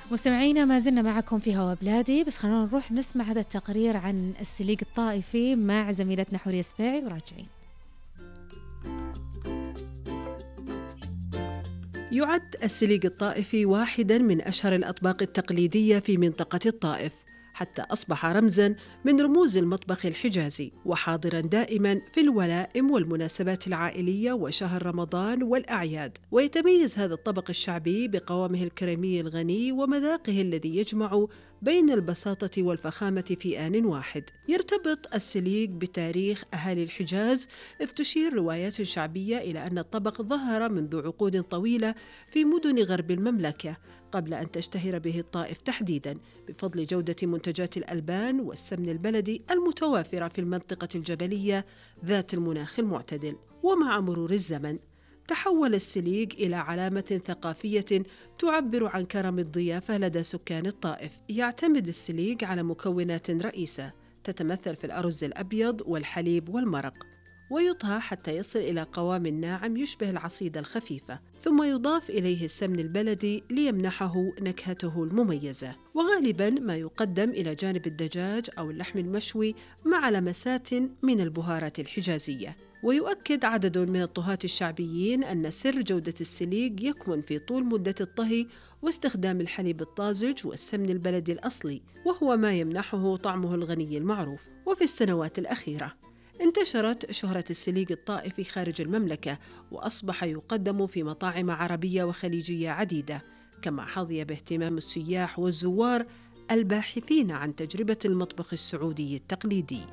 مستمعينا ما زلنا معكم في هوا بلادي، بس خلونا نروح نسمع هذا التقرير عن السليق الطائفي مع زميلتنا حورية سبيعي وراجعين. يعد السليق الطائفي واحداً من أشهر الأطباق التقليدية في منطقة الطائف، حتى أصبح رمزاً من رموز المطبخ الحجازي، وحاضراً دائماً في الولائم والمناسبات العائلية وشهر رمضان والأعياد. ويتميز هذا الطبق الشعبي بقوامه الكريمي الغني ومذاقه الذي يجمع بين البساطة والفخامة في آن واحد. يرتبط السليق بتاريخ أهالي الحجاز، إذ تشير روايات شعبية إلى أن الطبق ظهر منذ عقود طويلة في مدن غرب المملكة قبل أن تشتهر به الطائف تحديداً، بفضل جودة منتجات الألبان والسمن البلدي المتوافرة في المنطقة الجبلية ذات المناخ المعتدل. ومع مرور الزمن تحول السليق إلى علامة ثقافية تعبر عن كرم الضيافة لدى سكان الطائف. يعتمد السليق على مكونات رئيسة تتمثل في الأرز الأبيض والحليب والمرق، ويطهى حتى يصل إلى قوام ناعم يشبه العصيدة الخفيفة، ثم يضاف إليه السمن البلدي ليمنحه نكهته المميزة. وغالباً ما يقدم إلى جانب الدجاج أو اللحم المشوي مع لمسات من البهارات الحجازية. ويؤكد عدد من الطهاة الشعبيين أن سر جودة السليق يكمن في طول مدة الطهي واستخدام الحليب الطازج والسمن البلدي الأصلي، وهو ما يمنحه طعمه الغني المعروف. وفي السنوات الأخيرة انتشرت شهرة السليق الطائفي خارج المملكة، وأصبح يقدم في مطاعم عربية وخليجية عديدة، كما حظي باهتمام السياح والزوار الباحثين عن تجربة المطبخ السعودي التقليدي.